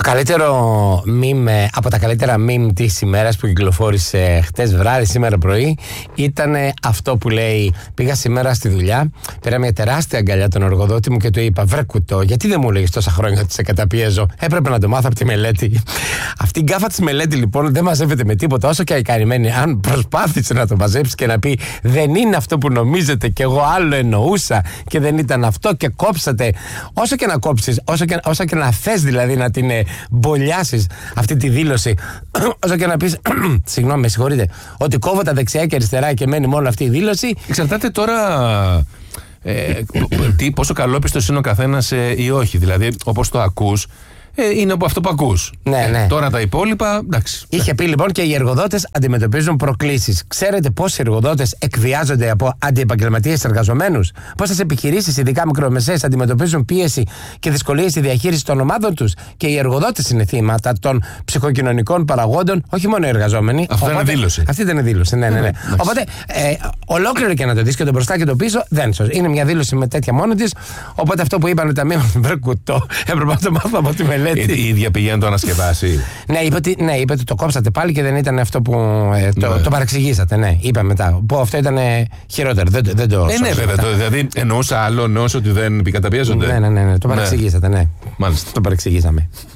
καλύτερο meme, από τα καλύτερα meme της ημέρας που κυκλοφόρησε χτες βράδυ, σήμερα πρωί, ήταν αυτό που λέει: πήγα σήμερα στη δουλειά, πήρα μια τεράστια αγκαλιά τον εργοδότη μου και του είπα: βρε κουτό, γιατί δεν μου έλεγες τόσα χρόνια ότι σε καταπιέζω? Έπρεπε να το μάθω από τη μελέτη. Αυτή η γκάφα της μελέτη λοιπόν δεν μαζεύεται με τίποτα, όσο και αϊκαρημένη. Αν προσπάθησε να το μαζέψει και να πει: δεν είναι αυτό που νομίζετε και εγώ άλλο εννοούσα και δεν ήταν αυτό και κόψατε, όσο και να κόψεις, όσο και να θες δηλαδή να την μπολιάσεις αυτή τη δήλωση, όσο και να πεις συγγνώμη, με συγχωρείτε, ότι κόβω τα δεξιά και αριστερά και μένει μόνο αυτή η δήλωση. Εξαρτάται τώρα πόσο καλόπιστος είναι ο καθένας ή όχι. Δηλαδή, όπως το ακούς, είναι από αυτό που ακούς. Ναι. Τώρα τα υπόλοιπα, εντάξει. Είχε πει λοιπόν και οι εργοδότες αντιμετωπίζουν προκλήσεις. Ξέρετε πόσοι εργοδότες εκβιάζονται από αντιεπαγγελματίες εργαζομένους? Πόσες επιχειρήσεις, ειδικά μικρομεσαίες, αντιμετωπίζουν πίεση και δυσκολίες στη διαχείριση των ομάδων τους? Και οι εργοδότες είναι θύματα των ψυχοκοινωνικών παραγόντων, όχι μόνο οι εργαζόμενοι. Αυτό είναι δήλωση. Αυτή ήταν η δήλωση. Ναι. Οπότε, ολόκληρο και να το δεις και το μπροστά και το πίσω, δεν είναι μια δήλωση με τέτοια μόνη της. Οπότε αυτό που είπαν τα μήμα βρε κουτό, έπρεπε να το μάθω από τη μελέτη. Η ίδια πήγε να το ανασκευάσει. Ναι, είπε ότι το κόψατε πάλι και δεν ήταν αυτό που. Το παρεξηγήσατε. Ναι, είπε μετά. Που αυτό ήταν χειρότερο. Δεν το. Ναι, βέβαια. Δηλαδή εννοούσα άλλο, εννοούσα ότι δεν επικαταπιέζονται. Ναι. Το παρεξηγήσατε, ναι. Μάλιστα. Το παρεξηγήσαμε.